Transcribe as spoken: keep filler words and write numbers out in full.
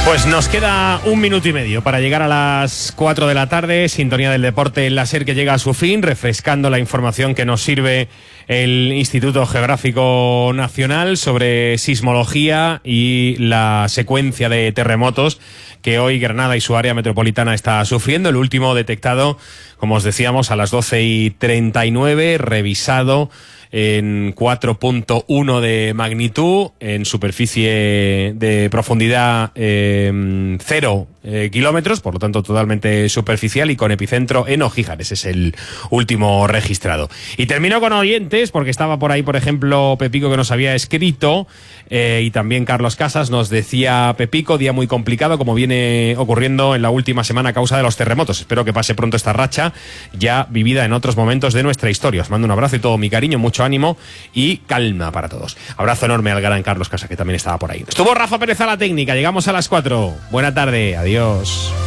Pues nos queda un minuto y medio para llegar a las cuatro de la tarde. Sintonía del deporte en la SER que llega a su fin, refrescando la información que nos sirve el Instituto Geográfico Nacional sobre sismología y la secuencia de terremotos que hoy Granada y su área metropolitana está sufriendo. El último detectado, como os decíamos, a las doce y treinta y nueve, revisado en cuatro punto uno de magnitud, en superficie de profundidad eh, cero eh, kilómetros, por lo tanto totalmente superficial, y con epicentro en Ojíjar. Ese es el último registrado. Y termino con oyentes, porque estaba por ahí, por ejemplo, Pepico, que nos había escrito, eh, y también Carlos Casas nos decía: Pepico, día muy complicado, como viene ocurriendo en la última semana a causa de los terremotos. Espero que pase pronto esta racha, ya vivida en otros momentos de nuestra historia. Os mando un abrazo y todo mi cariño, mucho ánimo y calma para todos. Abrazo enorme al gran Carlos Casas, que también estaba por ahí. Estuvo Rafa Pérez a la técnica. Llegamos a las cuatro. Buena tarde. Adiós.